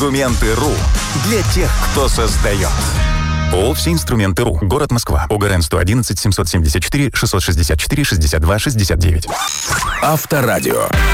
Инструменты.ру для тех, кто создает. ООО «Все инструменты.ру». Город Москва. ОГРН 111 774 664 62 69. Авторадио.